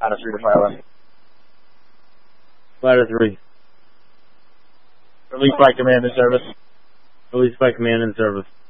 Out of 3 to fire. Ladder 3. Released by command in service. Released by command in service.